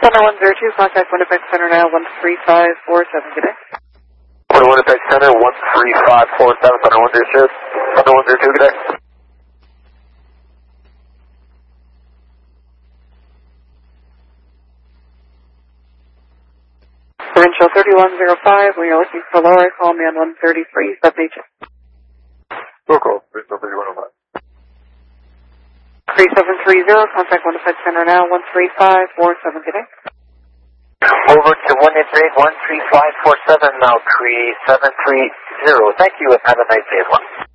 Center 102, contact Winnipeg Center now, 13547, good day. Winnipeg Center, 13547, Center 102. Center 102, good day. Provincial 3105, we are looking for Laura, call me on 133, subagent. Roll call, Provincial 3105. 3730, contact Winnipeg Center now, 13547, good day. Over to Winnipeg, 13547, now 3730. Thank you, and have a nice day, everyone.